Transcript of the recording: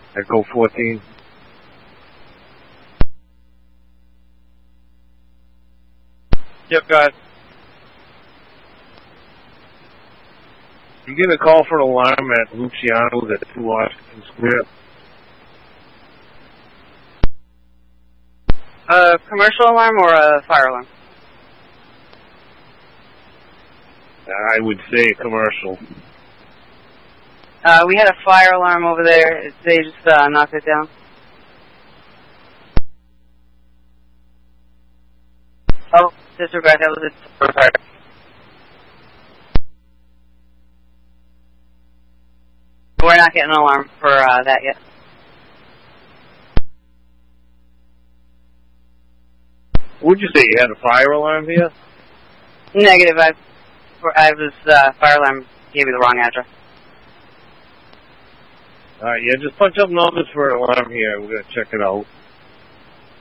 Echo 14. Yep, go ahead. You get a call for an alarm at Luciano's at 2 Washington Square. A commercial alarm or a fire alarm? I would say commercial. We had a fire alarm over there. They just knocked it down. Oh, disregard. That was a fire. We're not getting an alarm for that yet. Would you say you had a fire alarm here? Negative. I was fire alarm gave me the wrong address. Yeah, just punch up numbers for an alarm here. We're going to check it out.